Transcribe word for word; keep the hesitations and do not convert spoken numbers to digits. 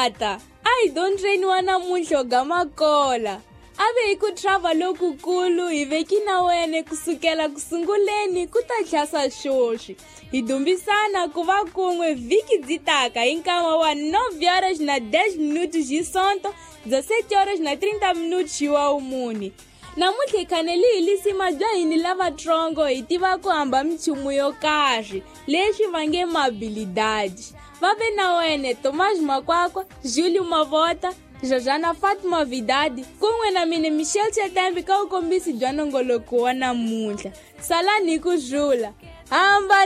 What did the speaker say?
tata, I don't train wana munhlo gamakola. Ave iku travel lokukulu iveki na wene kusukela kusunguleni kutahlasa shoshi. Idumbisana kuva kungwe viki dzitaka inkama wa nove horas na dez minutos de sonto, dezessete horas na trinta minutos wa umuni. Namutlhe kaneli ilisima bya hini lava trongo itiva ku hamba michumu yo karhi leswi vange habilidade. Vave na wene Thomas Makwakwa, Júlio Mavota, Jojana Fátima Vidade, kun'we na mine Michelle Chetembi ka ukombisi bya nongoloko wa namuntlha. Sala ni ku jula. Hamba